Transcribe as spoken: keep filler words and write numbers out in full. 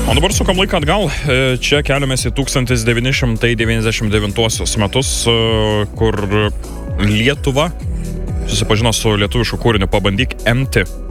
O dabar sukam laiką atgal. Čia keliamės į tūkstantis devyni šimtai devyniasdešimt devintuosius metus, kur Lietuva susipažino su lietuvišku kūriniu Pabandyk emti.